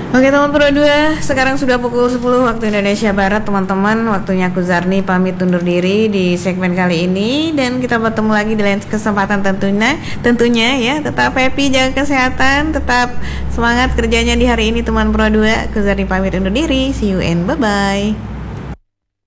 Oke teman Pro 2, sekarang sudah pukul 10 waktu Indonesia Barat teman-teman. Waktunya aku Zarni pamit undur diri di segmen kali ini. Dan kita bertemu lagi di lain kesempatan tentunya ya. Tetap happy, jaga kesehatan, tetap semangat kerjanya di hari ini teman Pro 2. Aku Zarni pamit undur diri, see you and bye-bye.